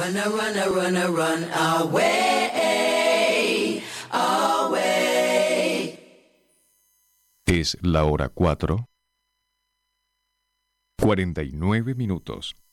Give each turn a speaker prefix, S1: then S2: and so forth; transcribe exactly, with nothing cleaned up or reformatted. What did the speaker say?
S1: Run, run, run, run away, away.
S2: Es la hora cuatro, cuarenta y nueve minutos.